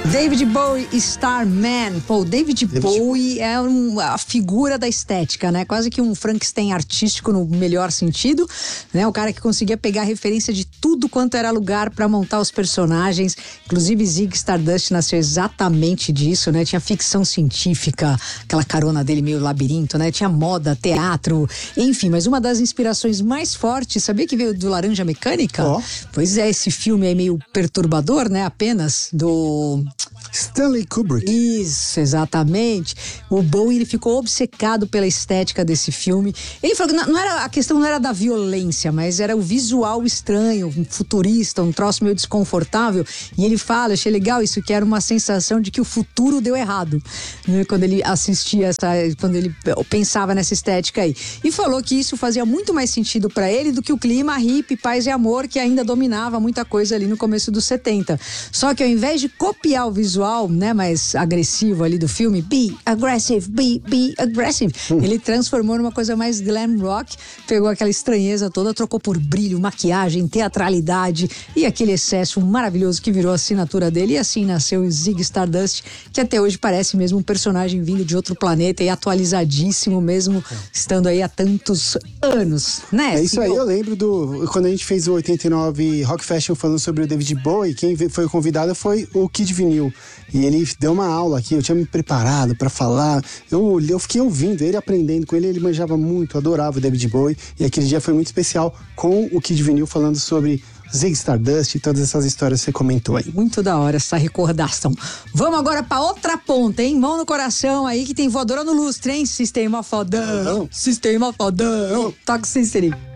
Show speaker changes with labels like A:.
A: David Bowie, Starman. Pô, David Bowie é a figura da estética, né? Quase que um Frankenstein artístico no melhor sentido, né? O cara que conseguia pegar referência de tudo quanto era lugar pra montar os personagens. Inclusive, Ziggy Stardust nasceu exatamente disso, né? Tinha ficção científica, aquela carona dele meio labirinto, né? Tinha moda, teatro, enfim. Mas uma das inspirações mais fortes, sabia que veio do Laranja Mecânica?
B: Oh.
A: Pois é, esse filme aí meio perturbador, né? Apenas do...
B: Stanley Kubrick.
A: Isso, exatamente. O Bowie, ele ficou obcecado pela estética desse filme. Ele falou que a questão não era da violência, mas era o visual estranho, futurista, um troço meio desconfortável. E ele fala, achei legal isso, que era uma sensação de que o futuro deu errado, né? Quando ele assistia, quando ele pensava nessa estética aí. E falou que isso fazia muito mais sentido pra ele do que o clima hippie, paz e amor, que ainda dominava muita coisa ali no começo dos 70. Só que ao invés de copiar o visual, né, mais agressivo ali do filme, be aggressive, be aggressive, ele transformou numa coisa mais glam rock, pegou aquela estranheza toda, trocou por brilho, maquiagem, teatralidade e aquele excesso maravilhoso que virou a assinatura dele, e assim nasceu o Ziggy Stardust, que até hoje parece mesmo um personagem vindo de outro planeta e atualizadíssimo mesmo, estando aí há tantos anos, né?
B: É isso aí, eu lembro quando a gente fez o 89 Rock Fashion falando sobre o David Bowie, quem foi convidado foi o Kid Vinil. E ele deu uma aula aqui, eu tinha me preparado pra falar, eu fiquei ouvindo ele, aprendendo com ele manjava muito, adorava o David Bowie, e aquele dia foi muito especial com o Kid Vinil falando sobre Ziggy Stardust e todas essas histórias que você comentou aí.
A: Muito da hora essa recordação. Vamos agora pra outra ponta, hein? Mão no coração aí que tem voadora no lustre, hein? Sistema fodão, sistema fodão, toque Cícero.